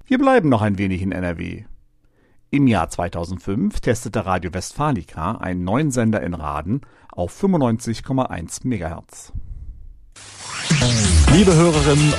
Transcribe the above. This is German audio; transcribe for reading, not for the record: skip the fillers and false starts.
Wir bleiben noch ein wenig in NRW. Im Jahr 2005 testete Radio Westfalica einen neuen Sender in Rahden auf 95,1 MHz. Liebe Hörerinnen